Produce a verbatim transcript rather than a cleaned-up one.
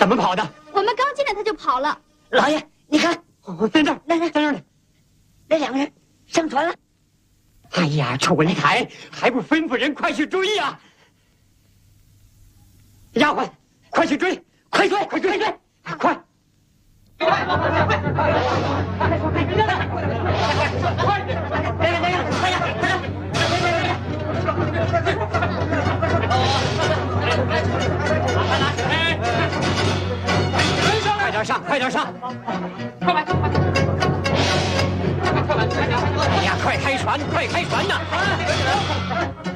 怎么跑的？ 我们刚进来他就跑了。 老爷，你看， 哦，在这儿， 来来， 在这儿呢。 那两个人上船了。 哎呀，楚文台，还不吩咐人快去追呀！丫鬟，快去追，快追，快追，快追，快！快！快！快！快！快！快！快！来来来来，快呀！快呀！快点上，快点上！快来，快来！哎呀，快开船，快开船呐！